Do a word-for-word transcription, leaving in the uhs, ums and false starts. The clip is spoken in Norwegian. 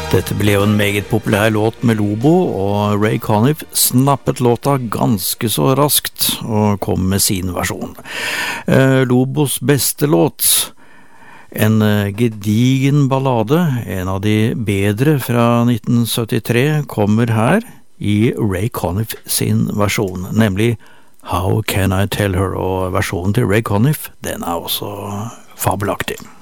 Dette ble jo en meget populær låt med Lobo, og Ray Conniff snappet låta ganske så raskt og kom med sin versjon. Eh, Lobos beste låt, en gedigen ballade, en av de bedre fra nitten syttitre, kommer her i Ray Conniff sin versjon, nemlig How Can I Tell Her, og versjonen til Ray Conniff, den er også fabelaktig.